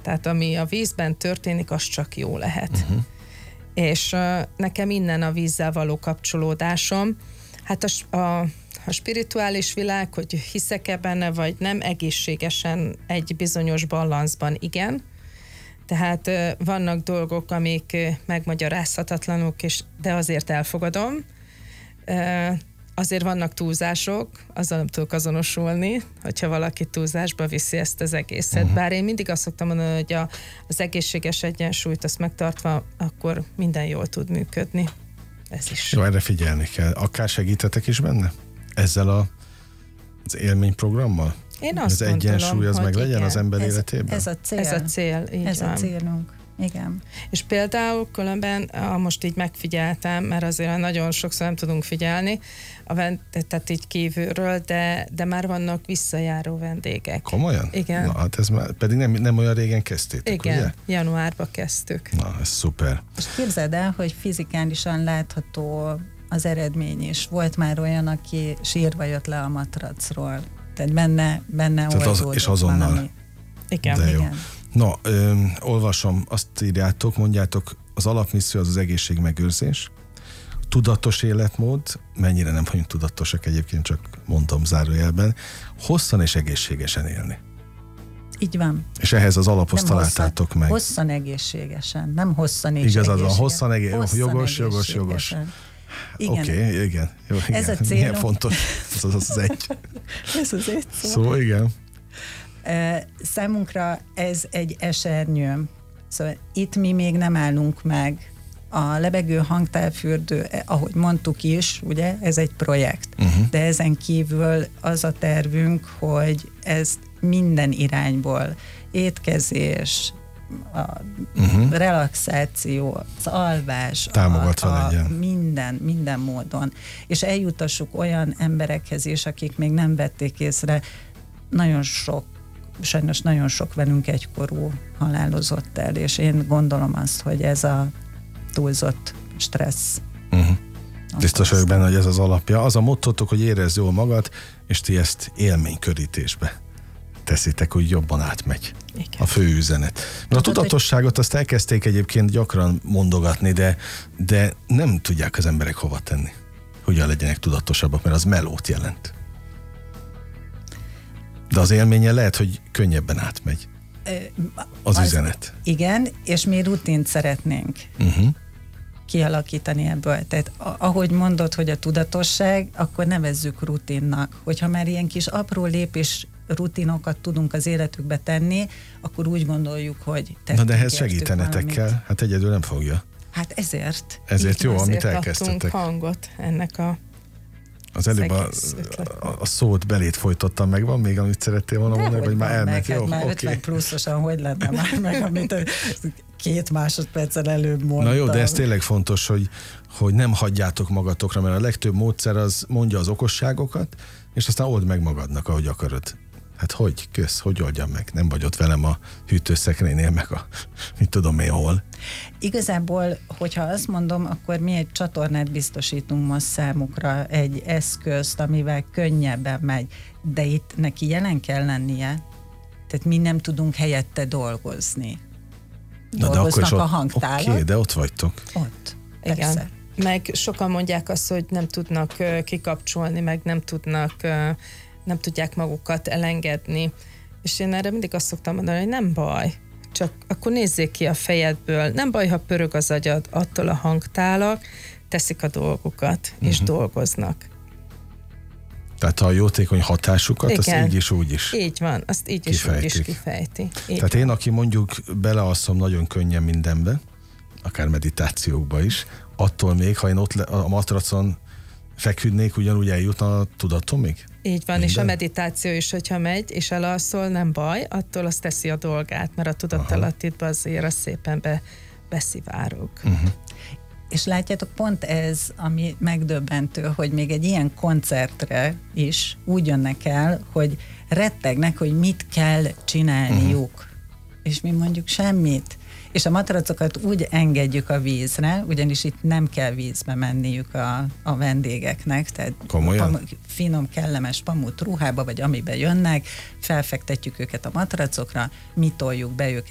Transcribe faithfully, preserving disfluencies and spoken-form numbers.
Tehát ami a vízben történik, az csak jó lehet. Uh-huh. És uh, nekem innen a vízzel való kapcsolódásom, hát a, a, a spirituális világ, hogy hiszek-e benne, vagy nem, egészségesen egy bizonyos balanszban igen. Tehát uh, vannak dolgok, amik uh, megmagyarázhatatlanok, és, de azért elfogadom. Uh, Azért vannak túlzások, azzal nem tudok azonosulni, hogyha valaki túlzásba viszi ezt az egészet. Uh-huh. Bár én mindig azt szoktam mondani, hogy a, az egészséges egyensúlyt azt megtartva, akkor minden jól tud működni. Ez is. Jó, erre figyelni kell. Akár segítetek is benne? Ezzel a, az élményprogrammal? Én azt az gondolom, egyensúly az meg legyen igen. az ember ez, életében? Ez a cél. Ez a cél, így Ez van. a célunk. Igen. És például különben, most így megfigyeltem, mert azért nagyon sokszor nem tudunk figyelni, a vend, tehát így kívülről, de, de már vannak visszajáró vendégek. Komolyan? Igen. Na, hát ez már, pedig nem, nem olyan régen kezdtétek, igen, ugye? januárban kezdtük. Na, ez szuper. És képzeld el, hogy fizikálisan látható az eredmény is. Volt már olyan, aki sírva jött le a matracról. Tehát benne, benne Tehát az, és azonnal. Valami. Igen. De jó. Igen. Na, ö, olvasom, azt írjátok, mondjátok, az alapmisszió az az egészség megőrzés, tudatos életmód, mennyire nem vagyunk tudatosak egyébként, csak mondom zárójelben, hosszan és egészségesen élni. Így van. És ehhez az alaphoz Nem találtátok hosszan, meg. Hosszan egészségesen, nem hosszan és Igazad van, egészségesen. hosszan egészségesen. Hosszan Jogos, jogos, jogos. Igen. Oké, okay, igen. Jó, igen. Ez a célunk. Milyen fontos ez az, az egy. Ez az egy szó. Szó, igen. Számunkra ez egy esernyő. Szóval itt mi még nem állunk meg. A lebegő hangtávfürdő, ahogy mondtuk is, ugye, ez egy projekt. Uh-huh. De ezen kívül az a tervünk, hogy ezt minden irányból, étkezés, a uh-huh. relaxáció, az alvás, támogatva a, a legyen. Minden, minden módon. És eljutassuk olyan emberekhez is, akik még nem vették észre, nagyon sok, sajnos nagyon sok velünk egykorú halálozott el, és én gondolom azt, hogy ez a túlzott stressz. Uh-huh. Biztos vagyok benne, hogy ez az alapja. Az a mottotok, hogy érezd jól magad, és ti ezt élménykörítésbe teszitek, hogy jobban átmegy. Igen. A fő üzenet. Na, a tudatosságot azt elkezdték egyébként gyakran mondogatni, de, de nem tudják az emberek hova tenni. Hogyan legyenek tudatosabbak, mert az melót jelent. De az élménye lehet, hogy könnyebben átmegy. Az, az üzenet. Igen, és mi rutint szeretnénk uh-huh. kialakítani ebből. Tehát ahogy mondod, hogy a tudatosság, akkor nevezzük rutinnak. Hogyha már ilyen kis apró lépés rutinokat tudunk az életükbe tenni, akkor úgy gondoljuk, hogy na de ehhez segítenetek kell, hát egyedül nem fogja. Hát ezért. Ezért jó, azért amit elkezdtetek. hangot ennek a az előbb a, a, a szót belét folytottam meg, van még, amit szerettél volna mondani, vagy már elment? Jó, hát már okay. ötven pluszosan, hogy lenne már meg, amit két másodperccel előbb mondtam. Na jó, de ez tényleg fontos, hogy, hogy nem hagyjátok magatokra, mert a legtöbb módszer az mondja az okosságokat, és aztán old meg magadnak, ahogy akarod. Hát hogy? Kösz, hogy oldjam meg? Nem vagy ott velem a hűtőszekrénynél, meg a mit tudom én hol. Igazából, hogyha azt mondom, akkor mi egy csatornát biztosítunk most számukra, egy eszközt, amivel könnyebben megy, de itt neki jelen kell lennie, tehát mi nem tudunk helyette dolgozni. Na, dolgoznak de a hangtálak. Oké, okay, de ott vagytok. Ott, igen. Persze. Meg sokan mondják azt, hogy nem tudnak uh, kikapcsolni, meg nem tudnak, uh, nem tudják magukat elengedni. És én erre mindig azt szoktam mondani, hogy nem baj, csak akkor nézzék ki a fejedből. Nem baj, ha pörög az agyad, attól a hangtálak teszik a dolgukat, és uh-huh. dolgoznak. Tehát a jótékony hatásukat, igen. azt így is úgy is így van, azt így is úgy is kifejti. Így Tehát van. én, aki mondjuk belealszom nagyon könnyen mindenbe, akár meditációkba is, attól még, ha én ott le, a matracon feküdnék, ugyanúgy eljutna a tudatomig? Így van, minden? És a meditáció is, hogyha megy, és elalszol, nem baj, attól az teszi a dolgát, mert a tudatalattitba azért az szépen be, beszivárog. Uh-huh. És látjátok, pont ez, ami megdöbbentő, hogy még egy ilyen koncertre is úgy jönnek el, hogy rettegnek, hogy mit kell csinálniuk. Uh-huh. És mi mondjuk semmit. És a matracokat úgy engedjük a vízre, ugyanis itt nem kell vízbe menniük a, a vendégeknek, tehát pam, finom, kellemes pamut ruhába, vagy amiben jönnek, felfektetjük őket a matracokra, mi toljuk be őket